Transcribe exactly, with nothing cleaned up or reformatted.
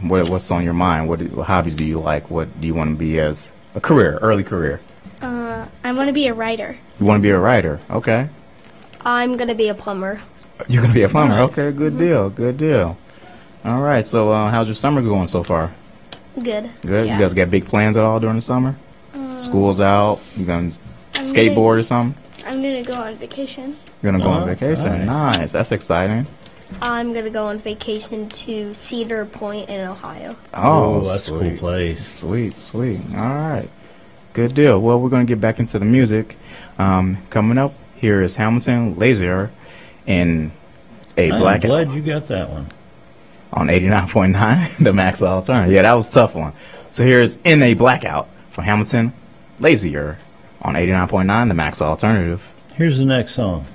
what what's on your mind? What, what hobbies do you like? What do you want to be as a career, early career? Uh, I want to be a writer. You want to be a writer? Okay. I'm gonna be a plumber. You're gonna be a plumber. Okay, good deal, good deal. All right. So, uh, how's your summer going so far? Good. Good. Yeah. You guys got big plans at all during the summer? School's out. You gonna I'm skateboard gonna- or something? I'm gonna go on vacation. You're gonna go on Oh, vacation. nice. Nice. That's exciting. I'm gonna go on vacation to Cedar Point in Ohio. Oh, Oh, that's a cool sweet. place. Sweet, sweet. All right. Good deal. Well, we're going to get back into the music. Um, coming up, here is Hamilton Lazier in a I'm Blackout glad you got that one. on eighty-nine point nine, the Max Alternative. Yeah, that was a tough one. So here's In a Blackout for Hamilton Lazier on eighty-nine point nine, the Max Alternative. Here's the next song.